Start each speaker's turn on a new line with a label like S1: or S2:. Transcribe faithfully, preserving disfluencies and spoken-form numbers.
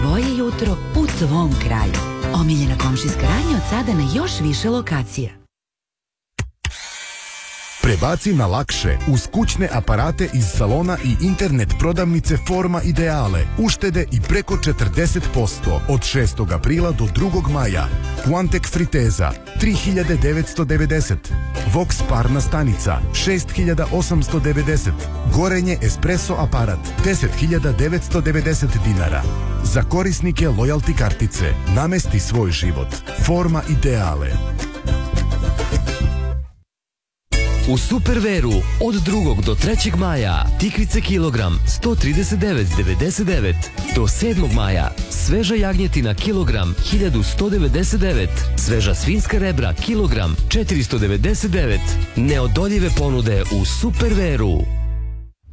S1: tvoje jutro u tvom kraju. Omiljena komšijska radnja od sada na još više lokacija.
S2: Prebaci na lakše uz kućne aparate iz salona i internet prodavnice Forma Ideale. Uštede i preko četrdeset posto od šestog aprila do drugog maja. Quantec friteza tri hiljade devetsto devedeset. Vox parna stanica šest hiljada osamsto devedeset. Gorenje espresso aparat deset hiljada devetsto devedeset dinara. Za korisnike lojalty kartice namesti svoj život. Forma Ideale.
S3: U Superveru od drugog do trećeg maja tikvice kilogram sto trideset devet zarez devedeset devet. Do sedmog maja sveža jagnjetina kilogram hiljadu sto devedeset devet. Sveža svinjska rebra kilogram četiristo devedeset devet. Neodoljive ponude u Superveru.